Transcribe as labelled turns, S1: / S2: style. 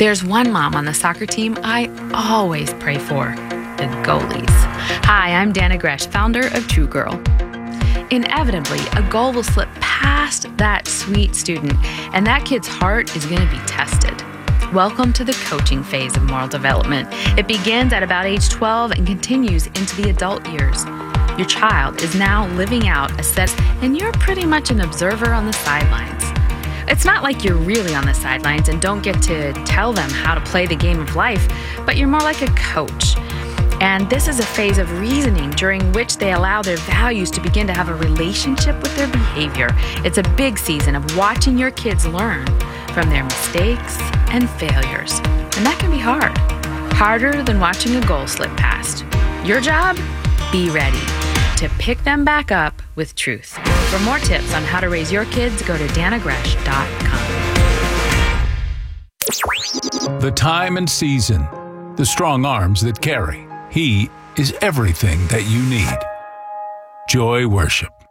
S1: There's one mom on the soccer team I always pray for, the goalies. Hi, I'm Dana Gresh, founder of True Girl. Inevitably, a goal will slip past that sweet student, and that kid's heart is going to be tested. Welcome to the coaching phase of moral development. It begins at about age 12 and continues into the adult years. Your child is now living out a set, and you're pretty much an observer on the sidelines. It's not like you're really on the sidelines and don't get to tell them how to play the game of life, but you're more like a coach. And this is a phase of reasoning during which they allow their values to begin to have a relationship with their behavior. It's a big season of watching your kids learn from their mistakes and failures. And that can be hard. Harder than watching a goal slip past. Your job? Be ready to pick them back up with truth. For more tips on how to raise your kids, go to danagresh.com.
S2: The time and season, the strong arms that carry. He is everything that you need. Joy Worship.